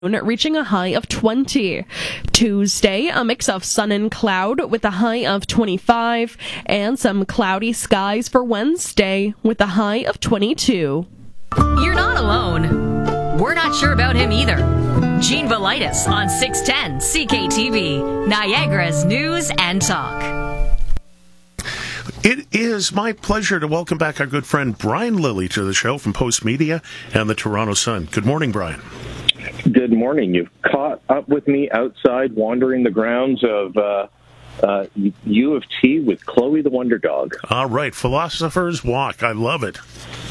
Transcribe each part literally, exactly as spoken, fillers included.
reaching a high of twenty. Tuesday, a mix of sun and cloud with a high of twenty-five, and some cloudy skies for Wednesday with a high of twenty-two. You're not alone. We're not sure about him either. Gene Velitis on six ten C K T V, Niagara's News and Talk. It is my pleasure to welcome back our good friend Brian Lilley to the show from Post Media and the Toronto Sun. Good morning, Brian. Good morning. You've caught up with me outside wandering the grounds of uh, uh, U of T with Chloe the Wonder Dog. All right, Philosopher's Walk. I love it.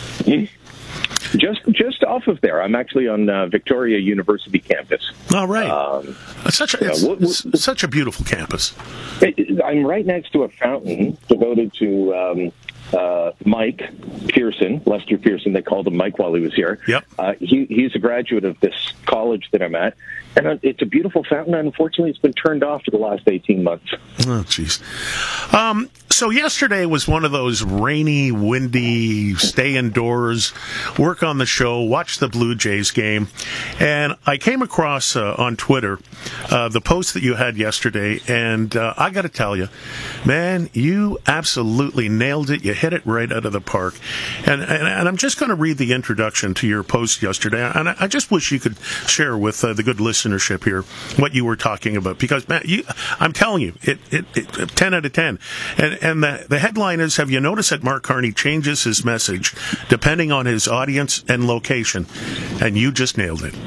Just just off of there. I'm actually on uh, Victoria University campus. All right. Um, it's such a, it's, you know, what, what, it's such a beautiful campus. It, I'm right next to a fountain devoted to um, uh, Mike Pearson, Lester Pearson. They called him Mike while he was here. Yep. Uh, he, he's a graduate of this college that I'm at. And it's a beautiful fountain. Unfortunately, it's been turned off for the last eighteen months. Oh, jeez. Um, so yesterday was one of those rainy, windy, stay indoors, work on the show, watch the Blue Jays game. And I came across uh, on Twitter uh, the post that you had yesterday. And uh, I got to tell you, man, you absolutely nailed it. You hit it right out of the park. And, and, and I'm just going to read the introduction to your post yesterday. And I, I just wish you could share with uh, the good listeners listenership here what you were talking about, because man, you, I'm telling you, it, it, it ten out of ten. And and the, the headline is, have you noticed that Mark Carney changes his message depending on his audience and location? And you just nailed it.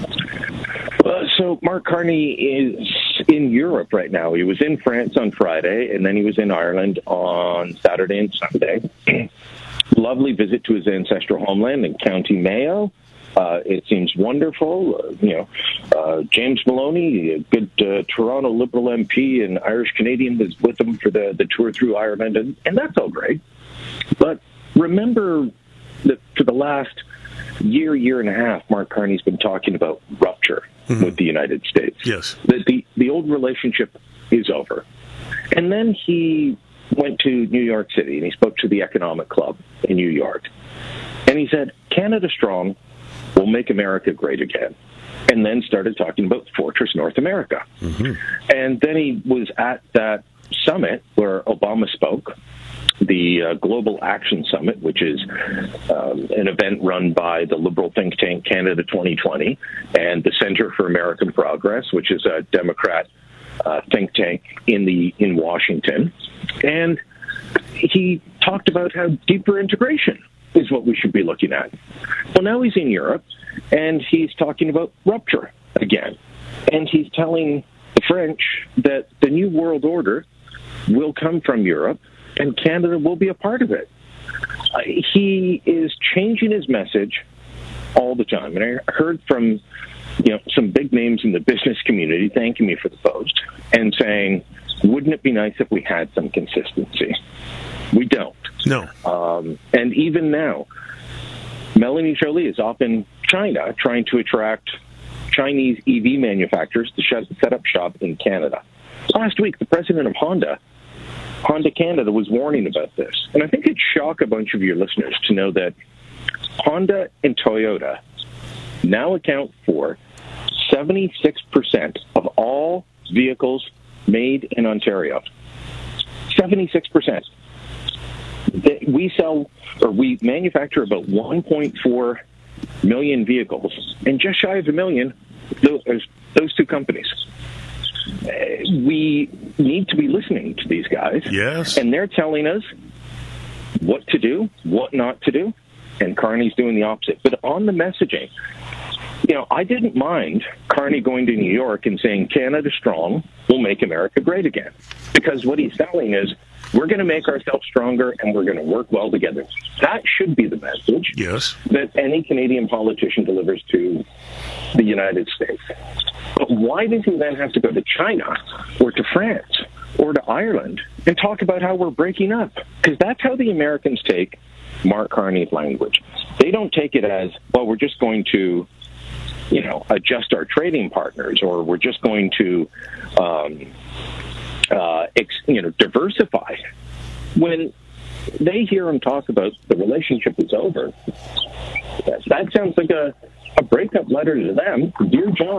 Uh, so Mark Carney is in Europe right now. He was in France on Friday, and then he was in Ireland on Saturday and Sunday. Lovely visit to his ancestral homeland in County Mayo. Uh, it seems wonderful. Uh, you know, uh, James Maloney, a good uh, Toronto Liberal M P and Irish Canadian, was with him for the, the tour through Ireland, and, and that's all great. But remember that for the last year, year and a half, Mark Carney's been talking about rupture mm-hmm. with the United States. Yes. That the, the old relationship is over. And then he went to New York City, and he spoke to the Economic Club in New York. And he said, Canada strong, will make America great again. And then started talking about Fortress North America. Mm-hmm. And then he was at that summit where Obama spoke, the uh, Global Action Summit, which is um, an event run by the liberal think tank Canada twenty twenty and the Center for American Progress, which is a Democrat uh, think tank in the in Washington. And he talked about how deeper integration is what we should be looking at. Well, now he's in Europe, and he's talking about rupture again. And he's telling the French that the new world order will come from Europe, and Canada will be a part of it. Uh, he is changing his message all the time. And I heard from you know some big names in the business community thanking me for the post and saying, wouldn't it be nice if we had some consistency? We don't. No. Um, and even now, Melanie Joly is off in China trying to attract Chinese E V manufacturers to set up shop in Canada. Last week, the president of Honda, Honda Canada, was warning about this. And I think it'd shock a bunch of your listeners to know that Honda and Toyota now account for seventy-six percent of all vehicles made in Ontario. seventy-six percent. We sell, or we manufacture about one point four million vehicles, and just shy of a million, those, those two companies. We need to be listening to these guys. Yes. And they're telling us what to do, what not to do, and Carney's doing the opposite. But on the messaging, you know, I didn't mind Carney going to New York and saying, Canada strong will make America great again. Because what he's telling is, we're going to make ourselves stronger, and we're going to work well together. That should be the message yes. that any Canadian politician delivers to the United States. But why does he then have to go to China or to France or to Ireland and talk about how we're breaking up? Because that's how the Americans take Mark Carney's language. They don't take it as, well, we're just going to, you know, adjust our trading partners, or we're just going to, um, uh, ex, you know, diversify. When they hear him talk about the relationship is over, that, that sounds like a a breakup letter to them. Dear John,